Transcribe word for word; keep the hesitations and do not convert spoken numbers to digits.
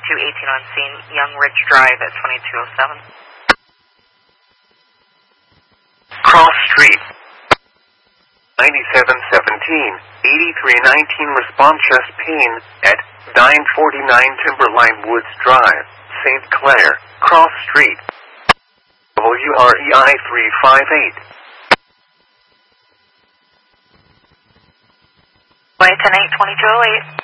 two eighteen on scene, Young Ridge Drive at twenty-two oh seven. Cross Street. ninety-seven seventeen, eighty-three nineteen response chest pain at nine forty-nine Timberline Woods Drive, Saint Clair, Cross Street. W R E I three five eight. ten eight, twenty-two oh eight.